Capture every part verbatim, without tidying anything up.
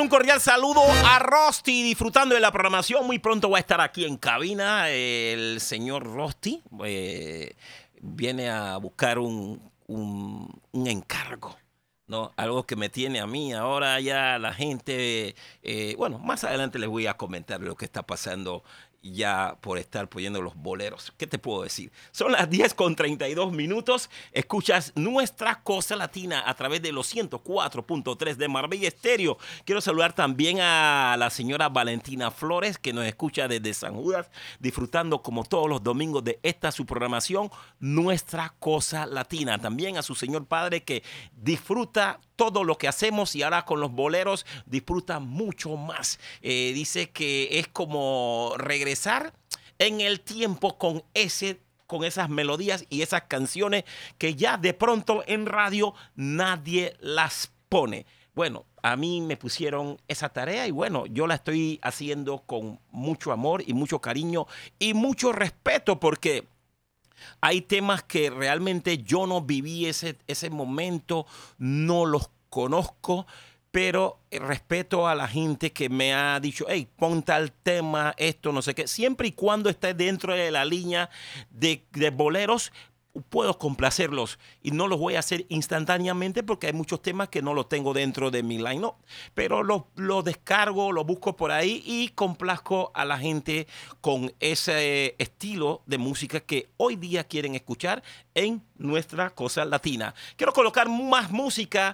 Un cordial saludo a Rusty, disfrutando de la programación. Muy pronto va a estar aquí en cabina el señor Rusty. Eh, viene a buscar un, un, un encargo, ¿no? Algo que me tiene a mí. Ahora ya la gente... Eh, bueno, más adelante les voy a comentar lo que está pasando ya por estar poniendo los boleros. ¿Qué te puedo decir? Son las diez con treinta y dos minutos. Escuchas Nuestra Cosa Latina a través de los ciento cuatro punto tres de Marbella Estéreo. Quiero saludar también a la señora Valentina Flores, que nos escucha desde San Judas, disfrutando como todos los domingos de esta su programación, Nuestra Cosa Latina. También a su señor padre, que disfruta todo lo que hacemos y ahora con los boleros disfruta mucho más. Eh, dice que es como regresar en el tiempo con ese con esas melodías y esas canciones que ya de pronto en radio nadie las pone. Bueno, a mí me pusieron esa tarea y bueno, yo la estoy haciendo con mucho amor y mucho cariño y mucho respeto, porque hay temas que realmente yo no viví ese, ese momento, no los conozco, pero respeto a la gente que me ha dicho, hey, pon tal tema, esto, no sé qué. Siempre y cuando esté dentro de la línea de, de boleros, puedo complacerlos y no los voy a hacer instantáneamente porque hay muchos temas que no los tengo dentro de mi line, no, pero los lo descargo, los busco por ahí y complazco a la gente con ese estilo de música que hoy día quieren escuchar en Nuestra Cosa Latina. Quiero colocar más música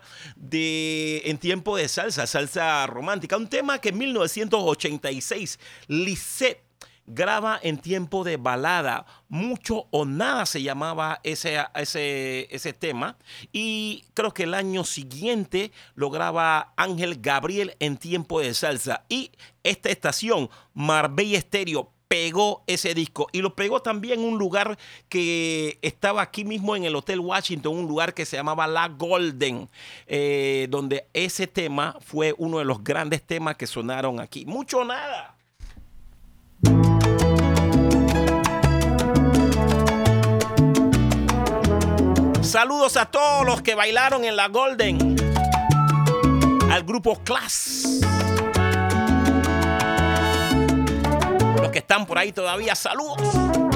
de en tiempo de salsa, salsa romántica, un tema que en mil novecientos ochenta y seis Lisette graba en tiempo de balada. Mucho o Nada se llamaba ese, ese, ese tema. Y creo que el año siguiente lo graba Ángel Gabriel en tiempo de salsa. Y esta estación, Marbella Estéreo, pegó ese disco. Y lo pegó también en un lugar que estaba aquí mismo en el Hotel Washington, un lugar que se llamaba La Golden, eh, donde ese tema fue uno de los grandes temas que sonaron aquí. Mucho Nada. Saludos a todos los que bailaron en la Golden, al grupo Class, los que están por ahí todavía, saludos.